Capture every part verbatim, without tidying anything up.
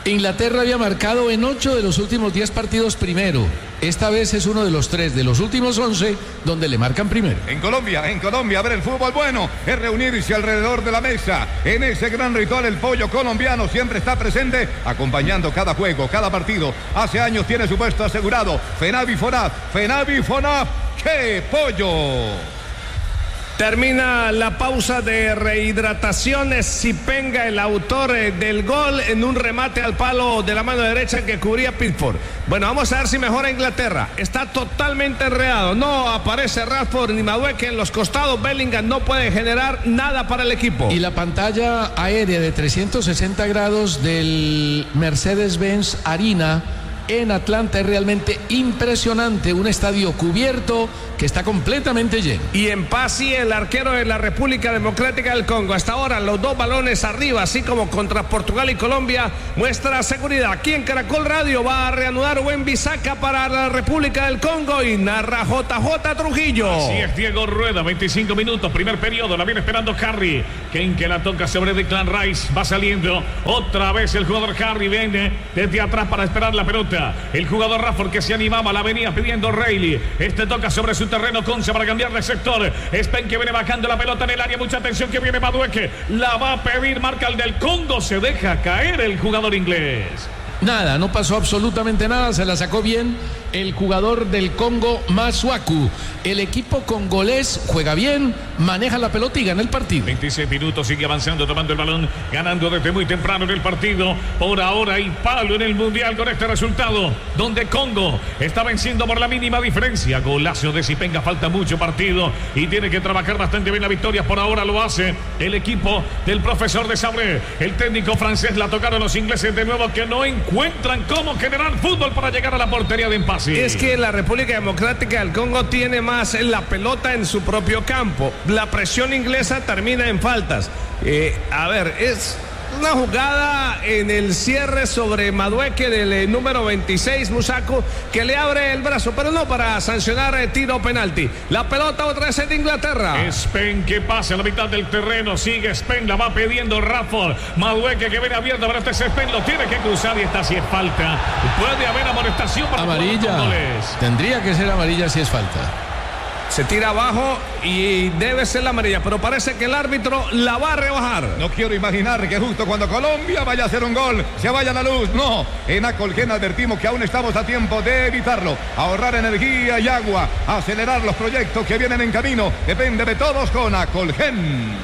Inglaterra había marcado en ocho de los últimos diez partidos primero. Esta vez es uno de los tres de los últimos once donde le marcan primero. En Colombia, en Colombia, a ver, el fútbol bueno es reunirse alrededor de la mesa. En ese gran ritual el pollo colombiano siempre está presente, acompañando cada juego, cada partido. Hace años tiene su puesto asegurado. Fenavi Fonaf, Fenavi Fonaf, ¡qué pollo! Termina la pausa de rehidratación. Zipenga, el autor del gol, en un remate al palo de la mano derecha que cubría Pickford. Bueno, vamos a ver si mejora Inglaterra. Está totalmente enredado. No aparece Rashford ni Madueke en los costados. Bellingham no puede generar nada para el equipo. Y la pantalla aérea de trescientos sesenta grados del Mercedes-Benz Arena en Atlanta es realmente impresionante. Un estadio cubierto que está completamente lleno. Y en Pasi, el arquero de la República Democrática del Congo, hasta ahora los dos balones arriba, así como contra Portugal y Colombia, muestra seguridad. Aquí en Caracol Radio va a reanudar Buen Bisaca para la República del Congo y narra J J Trujillo. Así es, Diego Rueda, veinticinco minutos, primer periodo, la viene esperando Harry. Kane que la toca sobre Declan Rice, va saliendo otra vez el jugador Harry, viene desde atrás para esperar la pelota. El jugador Rashford que se animaba, la venía pidiendo Reilly. Este toca sobre su terreno, Concha para cambiar de sector. Spen que viene bajando la pelota en el área, mucha atención que viene Madueke. La va a pedir, marca el del Congo, se deja caer el jugador inglés. Nada, no pasó absolutamente nada, se la sacó bien el jugador del Congo, Masuaku. El equipo congolés juega bien, maneja la pelota y gana el partido. veintiséis minutos, sigue avanzando, tomando el balón, ganando desde muy temprano en el partido. Por ahora hay palo en el Mundial con este resultado, donde Congo está venciendo por la mínima diferencia. Golazo de Zipenga, falta mucho partido y tiene que trabajar bastante bien la victoria. Por ahora lo hace el equipo del profesor de Sabré. El técnico francés, la tocaron los ingleses de nuevo, que no encuentran cómo generar fútbol para llegar a la portería de empate. Es que la República Democrática del Congo tiene más la pelota en su propio campo. La presión inglesa termina en faltas. Eh, a ver, es una jugada en el cierre sobre Madueke del eh, número veintiséis, Musaku, que le abre el brazo, pero no para sancionar eh, tiro penalti. La pelota otra vez en Inglaterra. Spen que pasa a la mitad del terreno, sigue Spen, la va pidiendo Rashford. Madueke que viene abierto, pero este Spen lo tiene que cruzar y esta sí es falta. Puede haber amonestación para amarilla. Tendría que ser amarilla si es falta. Se tira abajo y debe ser la amarilla, pero parece que el árbitro la va a rebajar. No quiero imaginar que justo cuando Colombia vaya a hacer un gol, se vaya la luz. No, en Acolgen advertimos que aún estamos a tiempo de evitarlo. Ahorrar energía y agua, acelerar los proyectos que vienen en camino. Depende de todos con Acolgen.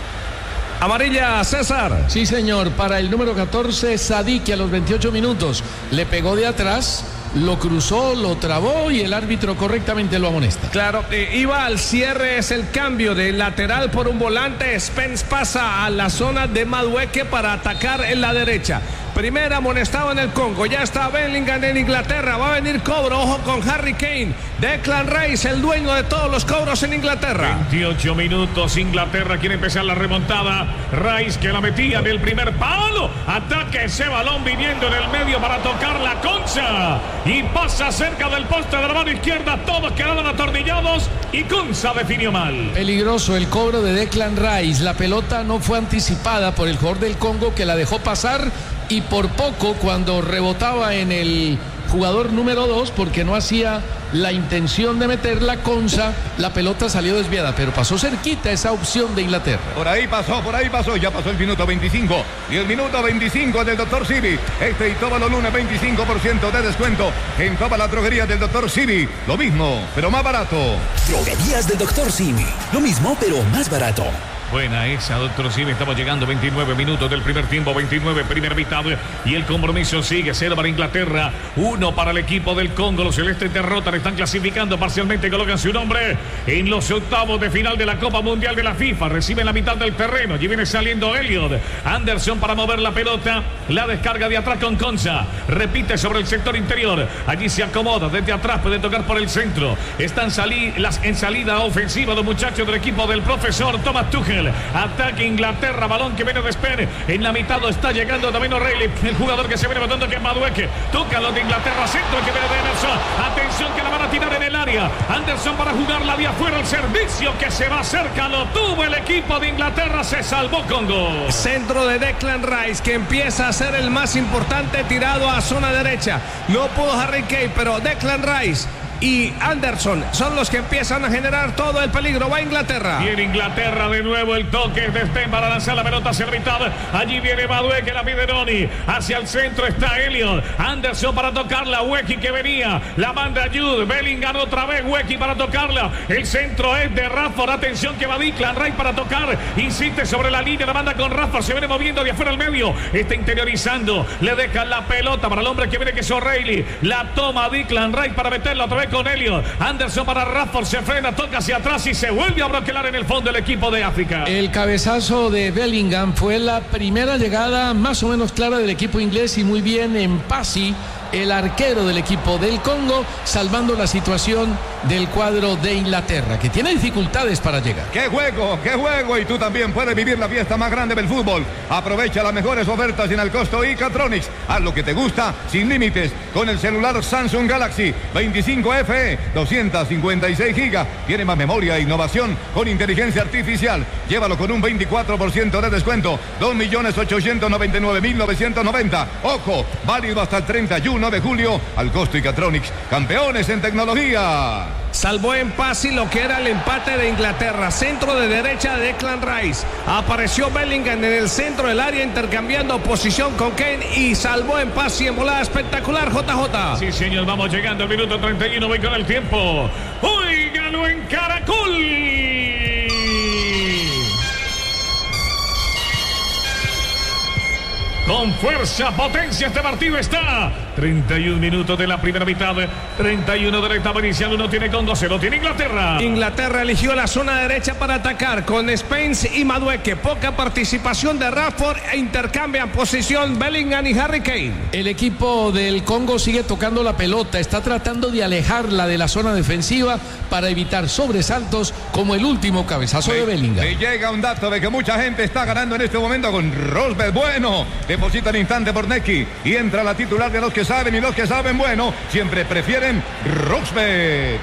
Amarilla, César. Sí, señor, para el número catorce, Sadik, a los veintiocho minutos le pegó de atrás, lo cruzó, lo trabó y el árbitro correctamente lo amonesta. Claro, eh, iba al cierre, es el cambio de lateral por un volante. Spence pasa a la zona de Madueke para atacar en la derecha. Primera amonestado en el Congo, ya está Bellingham en Inglaterra, va a venir cobro, ojo con Harry Kane. Declan Rice, el dueño de todos los cobros en Inglaterra. veintiocho minutos, Inglaterra quiere empezar la remontada. Rice que la metía en el primer palo, ataque ese balón viniendo en el medio para tocar la Concha y pasa cerca del poste de la mano izquierda, todos quedaron atornillados y Concha definió mal. Peligroso el cobro de Declan Rice, la pelota no fue anticipada por el jugador del Congo que la dejó pasar y por poco cuando rebotaba en el jugador número dos porque no hacía la intención de meterla, Concha, la pelota salió desviada, pero pasó cerquita esa opción de Inglaterra. Por ahí pasó, por ahí pasó, ya pasó el minuto veinticinco y el minuto veinticinco del doctor Sibi. Este y todos los lunes veinticinco por ciento de descuento en toda la droguería del doctor Sibi. Lo mismo, pero más barato. Droguerías del doctor Sibi. Lo mismo, pero más barato. Buena esa, doctor Sibi. Estamos llegando veintinueve minutos del primer tiempo, veintinueve, primera mitad. Y el compromiso sigue, cero para Inglaterra, uno para el equipo del Congo. Los celestes derrotan, están clasificando parcialmente, colocan su nombre en los octavos de final de la Copa Mundial de la FIFA. Reciben la mitad del terreno, allí viene saliendo Elliot. Anderson para mover la pelota, la descarga de atrás con Concha. Repite sobre el sector interior, allí se acomoda, desde atrás puede tocar por el centro. Están sali las, en salida ofensiva los muchachos del equipo del profesor Thomas Tuchel. Gabriel. Ataque Inglaterra, balón que viene de Spain. En la mitad está llegando también O'Reilly, el jugador que se viene botando que es Madueke. Toca los de Inglaterra, centro que viene de Anderson. Atención que la van a tirar en el área. Anderson para jugarla de afuera. El servicio que se va cerca lo tuvo el equipo de Inglaterra. Se salvó Congo. Centro de Declan Rice que empieza a ser el más importante, tirado a zona derecha. No pudo Harry Kane, pero Declan Rice y Anderson son los que empiezan a generar todo el peligro. Va Inglaterra. Viene Inglaterra de nuevo, el toque de Sten para lanzar la pelota hacia la mitad. Allí viene Madueke, que la pide Noni. Hacia el centro está Elliot. Anderson para tocarla. Weki que venía. La manda Jude. Bellingham otra vez. Weki para tocarla. El centro es de Rashford. Atención que va Declan Rice para tocar. Insiste sobre la línea. La manda con Rashford. Se viene moviendo de afuera al medio. Está interiorizando. Le dejan la pelota para el hombre que viene, que es O'Reilly. La toma Declan Rice para meterla otra vez con Elliot. Anderson para Rashford, se frena, toca hacia atrás y se vuelve a bloquear en el fondo el equipo de África. El cabezazo de Bellingham fue la primera llegada más o menos clara del equipo inglés, y muy bien en Pasi, el arquero del equipo del Congo, salvando la situación del cuadro de Inglaterra, que tiene dificultades para llegar. ¡Qué juego! ¡Qué juego! Y tú también puedes vivir la fiesta más grande del fútbol. Aprovecha las mejores ofertas sin el costo Icatronics. Haz lo que te gusta sin límites con el celular Samsung Galaxy veinticinco F E, doscientos cincuenta y seis gigas. Tiene más memoria e innovación con inteligencia artificial. Llévalo con un veinticuatro por ciento de descuento. dos millones ochocientos noventa y nueve mil novecientos noventa. Ojo, válido hasta el treinta y uno de julio al costo Icatronics. Campeones en tecnología. Salvó en Pasi lo que era el empate de Inglaterra. Centro de derecha de Declan Rice. Apareció Bellingham en el centro del área intercambiando posición con Kane y salvó en Pasi en volada espectacular. J J. Sí, señor, vamos llegando al minuto treinta y uno. Voy con el tiempo. Óigalo en Caracol. Con fuerza, potencia, este partido está. treinta y un minutos de la primera mitad. treinta y uno de la etapa inicial. Uno tiene Congo, cero tiene Inglaterra. Inglaterra eligió la zona derecha para atacar con Spence y Madueke. Poca participación de Rashford e intercambian posición Bellingham y Harry Kane. El equipo del Congo sigue tocando la pelota. Está tratando de alejarla de la zona defensiva para evitar sobresaltos como el último cabezazo me, de Bellingham. Me llega un dato de que mucha gente está ganando en este momento con Rosberg. Bueno, deposita en instante por Neki y entra la titular de los que saben, y los que saben, bueno, siempre prefieren Rosberg.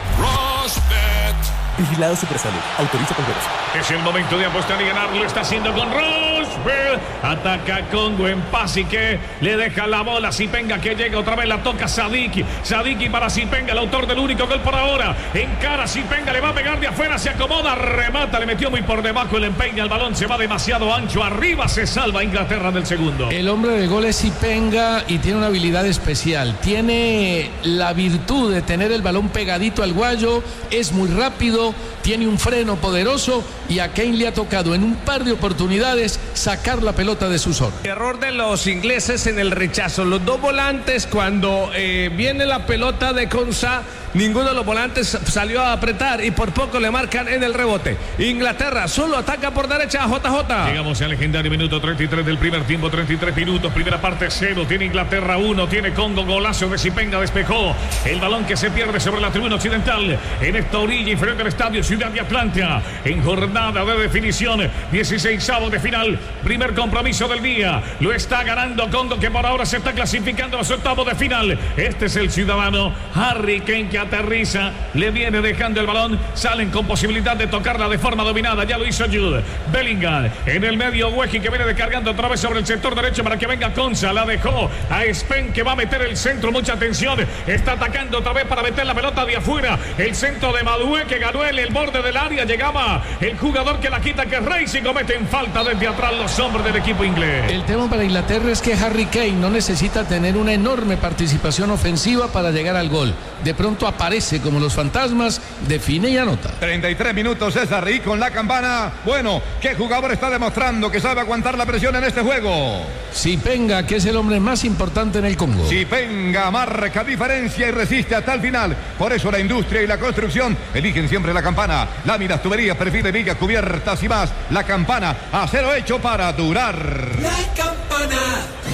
Rosberg. Vigilado Supersalud. Autoriza con veros. Es el momento de apostar y ganar. Lo está haciendo con Rosberg. Ataca Congo en Pasi, que le deja la bola. Sipenga que llega otra vez. La toca Sadiki. Sadiki para Sipenga, el autor del único gol por ahora. Encara Sipenga, le va a pegar de afuera. Se acomoda, remata. Le metió muy por debajo el empeña. El balón se va demasiado ancho. Arriba se salva Inglaterra del segundo. El hombre del gol es Sipenga y tiene una habilidad especial. Tiene la virtud de tener el balón pegadito al guayo. Es muy rápido. Tiene un freno poderoso y a Kane le ha tocado en un par de oportunidades sacar la pelota de su zona. Error de los ingleses en el rechazo. Los dos volantes, cuando eh, viene la pelota de Konsa, ninguno de los volantes salió a apretar y por poco le marcan en el rebote. Inglaterra solo ataca por derecha. J J. Llegamos al legendario minuto treinta y tres del primer tiempo. Treinta y tres minutos, primera parte cero. Tiene Inglaterra uno, tiene Congo. Golazo de Sipenga, despejó el balón que se pierde sobre la tribuna occidental en esta orilla inferior del estadio Ciudad de Atlanta. En jornada de definición, dieciseisavo de final, primer compromiso del día. Lo está ganando Congo, que por ahora se está clasificando a los octavos de final. Este es el ciudadano Harry Kane, que aterriza, le viene dejando el balón, salen con posibilidad de tocarla de forma dominada. Ya lo hizo Jude. Bellingham en el medio, Weki que viene descargando otra vez sobre el sector derecho para que venga Konsa. La dejó a Spen, que va a meter el centro. Mucha atención, está atacando otra vez para meter la pelota de afuera. El centro de Madueke, que ganó el, el borde del área. Llegaba el jugador que la quita, que es Reis, y cometen falta desde atrás los hombres del equipo inglés. El tema para Inglaterra es que Harry Kane no necesita tener una enorme participación ofensiva para llegar al gol. De pronto aparece como los fantasmas, define y anota. treinta y tres minutos, César, y con la campana. Bueno, ¿qué jugador está demostrando que sabe aguantar la presión en este juego? Sipenga, que es el hombre más importante en el Congo. Sipenga marca diferencia y resiste hasta el final. Por eso la industria y la construcción eligen siempre la campana. Láminas, tuberías, perfiles, vigas, cubiertas y más. La campana, acero hecho para durar. La campana, cerca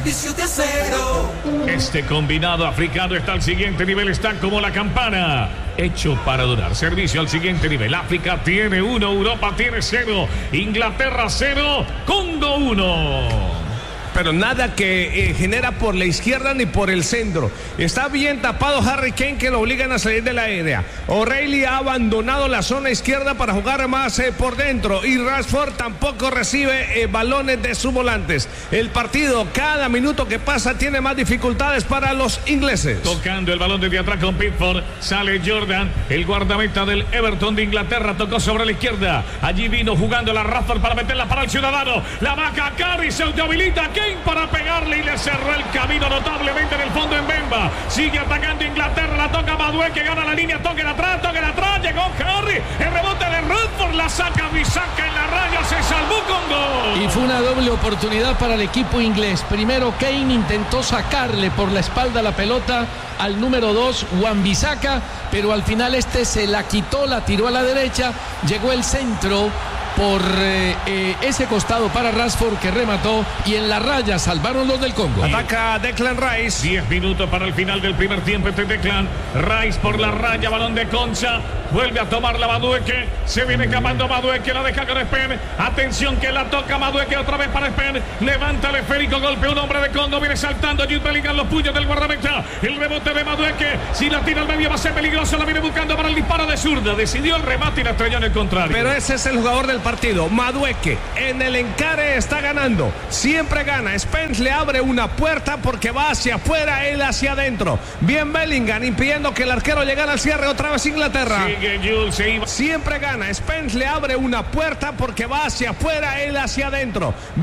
servicio de acero. Este combinado africano está al siguiente nivel, está como la campana, hecho para durar. Servicio al siguiente nivel. África tiene uno, Europa tiene cero, Inglaterra cero, Congo uno. Pero nada que eh, genera por la izquierda ni por el centro. Está bien tapado Harry Kane, que lo obligan a salir de la aérea. O'Reilly ha abandonado la zona izquierda para jugar más eh, por dentro. Y Rashford tampoco recibe eh, balones de sus volantes. El partido, cada minuto que pasa, tiene más dificultades para los ingleses. Tocando el balón desde atrás con Pickford. Sale Jordan, el guardameta del Everton de Inglaterra. Tocó sobre la izquierda. Allí vino jugando la Rashford para meterla para el Ciudadano. La vaca Carry se autohabilita para pegarle y le cerró el camino notablemente en el fondo en Bemba. Sigue atacando Inglaterra, la toca Madueke, que gana la línea, toque atrás, toque atrás, llegó Harry, el rebote de Rashford, la saca Bissaka en la raya, se salvó Congo. Y fue una doble oportunidad para el equipo inglés. Primero Kane intentó sacarle por la espalda la pelota al número dos, Wan-Bissaka, pero al final este se la quitó, la tiró a la derecha, llegó el centro por eh, eh, ese costado para Rashford, que remató, y en la raya salvaron los del Congo. Ataca Declan Rice. diez minutos para el final del primer tiempo. Este Declan Rice por la raya, balón de Concha, vuelve a tomar la Madueke, se viene escapando Madueke, la deja con Spen, atención que la toca Madueke otra vez para Spen, levanta el esférico, golpea un hombre de Congo, viene saltando Jude Bellingham, los puños del guardameta, el rebote de Madueke, si la tira al medio va a ser peligroso, la viene buscando para el disparo de zurda, decidió el remate y la estrelló en el contrario. Pero ese es el jugador del partido, Madueke, en el encare está ganando, siempre gana. Spence le abre una puerta porque va hacia afuera, él hacia adentro. Bien Bellingham impidiendo que el arquero llegara al cierre, otra vez Inglaterra. Sigue Jules, se iba. Siempre gana. Spence le abre una puerta porque va hacia afuera, él hacia adentro.